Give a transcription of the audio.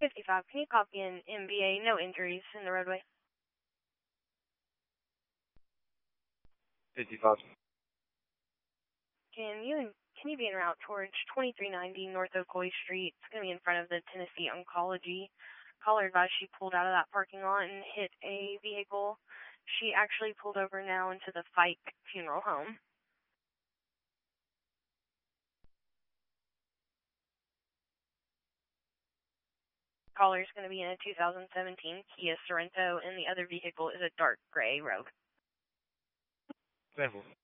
55, can you copy an MBA? No injuries in the roadway. 55. Can you be en route towards 2390 North Ocoee Street? It's going to be in front of the Tennessee Oncology. Caller advised she pulled out of that parking lot and hit a vehicle. She actually pulled over now into the Fike Funeral Home. Caller is going to be in a 2017 Kia Sorento, and the other vehicle is a dark gray Rogue. 10-4.